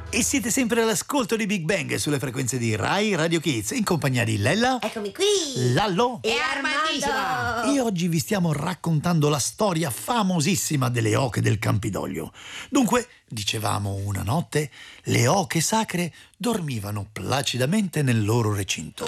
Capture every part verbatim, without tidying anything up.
E siete sempre all'ascolto di Big Bang sulle frequenze di Rai Radio Kids in compagnia di Lella, eccomi qui, Lallo e Armando. E oggi vi stiamo raccontando la storia famosissima delle oche del Campidoglio. Dunque, dicevamo una notte, le oche sacre dormivano placidamente nel loro recinto.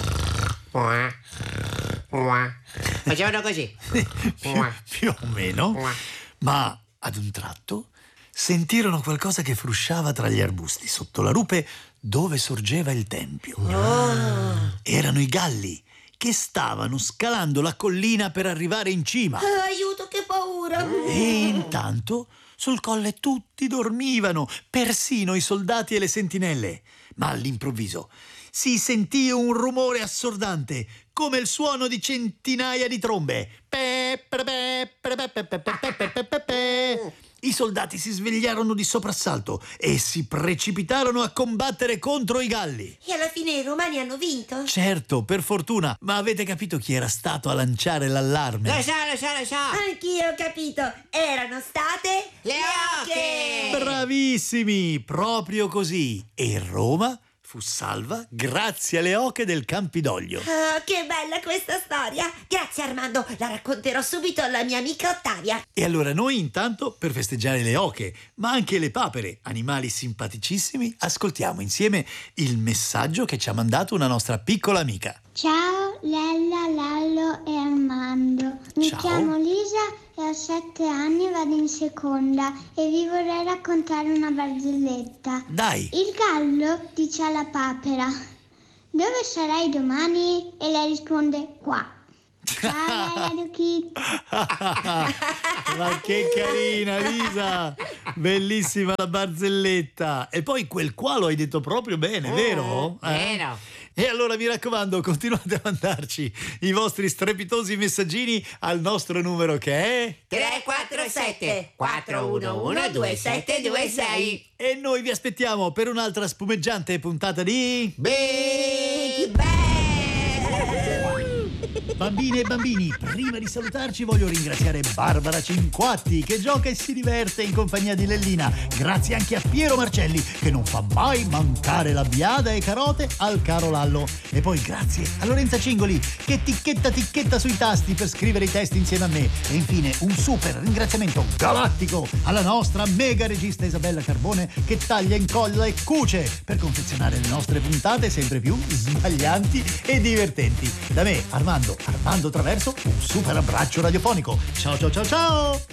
Facevano così. più, più o meno, ma ad un tratto sentirono qualcosa che frusciava tra gli arbusti sotto la rupe dove sorgeva il tempio. Oh. Erano i galli che stavano scalando la collina per arrivare in cima. Oh, aiuto, che paura! E intanto sul colle tutti dormivano, persino i soldati e le sentinelle. Ma all'improvviso si sentì un rumore assordante, come il suono di centinaia di trombe. Pe, pe, pe, pe, pe, pe, pe, pe, pe, pe, pe. I soldati si svegliarono di soprassalto e si precipitarono a combattere contro i galli. E alla fine i romani hanno vinto? Certo, per fortuna, ma avete capito chi era stato a lanciare l'allarme? Lo so, lo so, lo so. Anch'io ho capito, erano state Le oche! Bravissimi, proprio così. E Roma fu salva grazie alle oche del Campidoglio. Oh, che bella questa storia! Grazie Armando, la racconterò subito alla mia amica Ottavia. E allora noi intanto, per festeggiare le oche, ma anche le papere, animali simpaticissimi, ascoltiamo insieme il messaggio che ci ha mandato una nostra piccola amica. Ciao Lella, Lallo e Armando. Mi Ciao. chiamo Lisa e ho sette anni, vado in seconda e vi vorrei raccontare una barzelletta. Dai! Il gallo dice alla papera: dove sarai domani? E lei risponde: qua. Ciao Radio Kids. Ma che carina, Lisa! Bellissima la barzelletta. E poi quel qua lo hai detto proprio bene, vero? Eh? Vero. E allora mi raccomando, continuate a mandarci i vostri strepitosi messaggini al nostro numero che è tre quattro sette quattro uno uno due sette due sei. e noi vi aspettiamo per un'altra spumeggiante puntata di Big Bang! Bambine e bambini. Prima di salutarci voglio ringraziare Barbara Cinquatti che gioca e si diverte in compagnia di Lellina. Grazie anche a Piero Marcelli che non fa mai mancare la biada e carote al caro Lallo. E poi grazie a Lorenza Cingoli che ticchetta ticchetta sui tasti per scrivere i testi insieme a me. E infine un super ringraziamento galattico alla nostra mega regista Isabella Carbone che taglia, incolla e cuce per confezionare le nostre puntate sempre più sbaglianti e divertenti. Da me, Armando Armando Traverso, un super abbraccio radiofonico. Ciao ciao ciao ciao!